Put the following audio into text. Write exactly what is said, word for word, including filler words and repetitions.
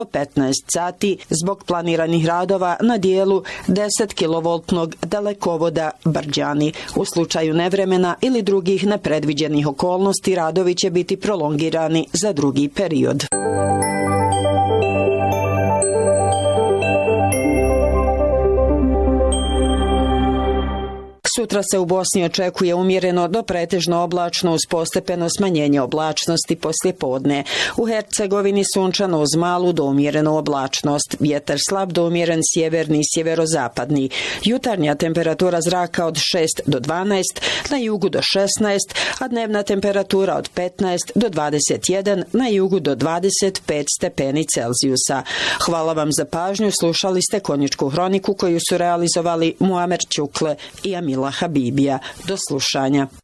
petnaest sati zbog planiranih radova na dijelu deset kilovoltnog dalekovoda Brđani. U slučaju nevremena ili drugih nepredviđenih okolnosti radovi će biti prolongirani za drugi period. Sutra se u Bosni očekuje umjereno do pretežno oblačno uz postepeno smanjenje oblačnosti poslije podne. U Hercegovini sunčano uz malu do umjerenu oblačnost. Vjetar slab do umjeren sjeverni i sjeverozapadni. Jutarnja temperatura zraka od šest do dvanaest, na jugu do šesnaest, a dnevna temperatura od petnaest do dvadeset jedan, na jugu do dvadeset pet stepeni Celzijusa. Hvala vam za pažnju, slušali ste Konjičku hroniku koju su realizovali Muamer Ćukle i Amila Habibija. Do slušanja.